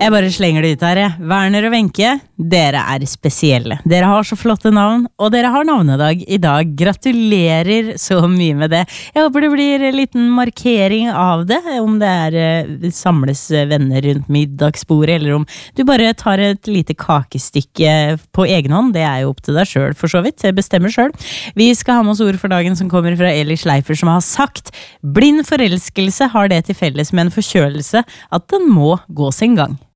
Jeg bare slenger det ut her, jeg. Werner og Wenche, dere spesielle. Dere har så flotte navn, og dere har navnedag i dag. Gratulerer så mye med det. Jeg håper det blir en liten markering av det, om det samles venner rundt middagsbordet, eller om du bare tar et lite kakestykke på egen hånd. Det jo opp til deg selv, for så vidt. Jeg bestemmer selv. Vi skal ha med oss ord for dagen som kommer fra Eli Schleifer, som har sagt: blind forelskelse har det til felles med en forkjølelse at den må gå sin gang.